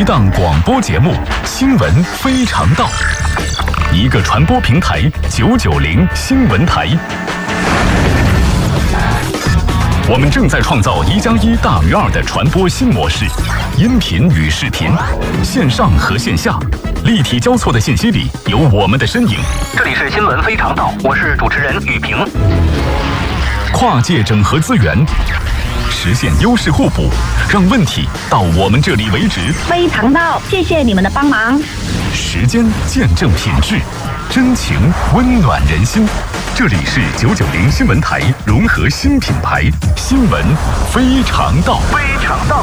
档广播节目《新闻非常道》，一个传播平台990新闻台。我们正在创造1+1大于2的传播新模式，音频与视频，线上和线下，立体交错的信息里有我们的身影。 这里是新闻非常道，我是主持人雨平。 跨界整合资源，实现优势互补，让问题到我们这里为止。 非常道，谢谢你们的帮忙。 时间见证品质，真情温暖人心。这里是990新闻台融合新品牌，新闻非常道。 非常道。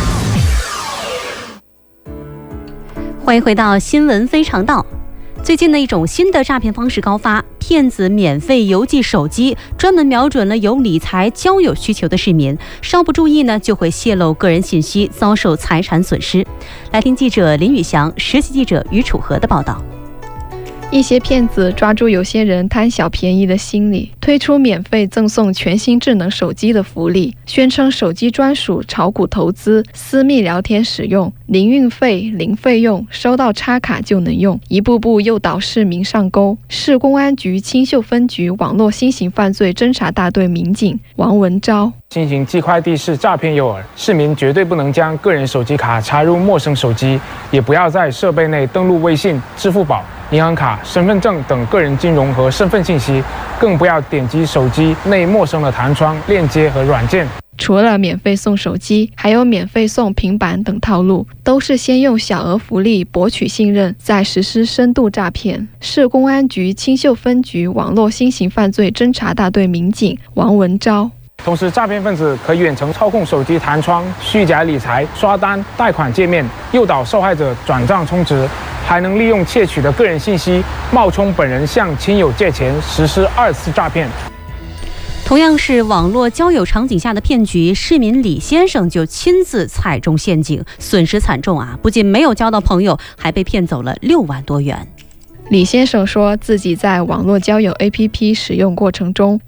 欢迎回到新闻非常道。最近的一种新的诈骗方式高发，骗子免费邮寄手机，专门瞄准了有理财交友需求的市民，稍不注意呢，就会泄露个人信息，遭受财产损失。来听记者林宇翔、实习记者于楚河的报道。 一些骗子抓住有些人贪小便宜的心理，推出免费赠送全新智能手机的福利，宣称手机专属炒股投资、私密聊天使用、零运费、零费用，收到插卡就能用，一步步诱导市民上钩。市公安局青秀分局网络新型犯罪侦查大队民警王文昭： 新型寄快递是诈骗诱饵，市民绝对不能将个人手机卡插入陌生手机，也不要在设备内登录微信、支付宝、银行卡、身份证等个人金融和身份信息，更不要点击手机内陌生的弹窗、链接和软件。 除了免费送手机，还有免费送平板等套路，都是先用小额福利博取信任，再实施深度诈骗。市公安局青秀分局网络新型犯罪侦查大队民警王文昭： 同时，诈骗分子可远程操控手机弹窗，虚假理财、刷单、贷款界面，诱导受害者转账充值，还能利用窃取的个人信息，冒充本人向亲友借钱，实施2次诈骗。 同样是网络交友场景下的骗局，市民李先生就亲自踩中陷阱，损失惨重啊！不仅没有交到朋友，还被骗走了6万多元。 李先生说自己在网络交友 APP 使用过程中